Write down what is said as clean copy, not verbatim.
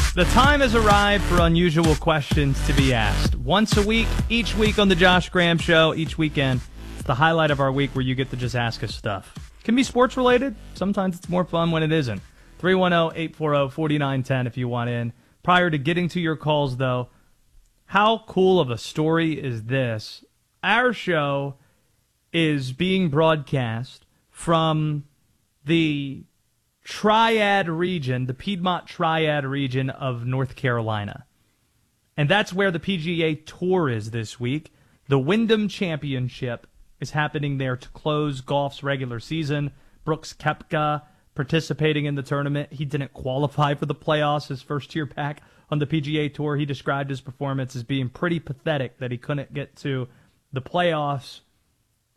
The time has arrived for unusual questions to be asked. Once a week, each week on the Josh Graham Show, each weekend. It's the highlight of our week where you get to just ask us stuff. It can be sports related. Sometimes it's more fun when it isn't. 310-840-4910 if you want in. Prior to getting to your calls, though, how cool of a story is this? Our show is being broadcast from the Triad region, the Piedmont Triad region of North Carolina. And that's where the PGA Tour is this week. The Wyndham Championship is happening there to close golf's regular season. Brooks Koepka participating in the tournament. He didn't qualify for the playoffs his first year back on the PGA Tour. He described his performance as being pretty pathetic that he couldn't get to the playoffs.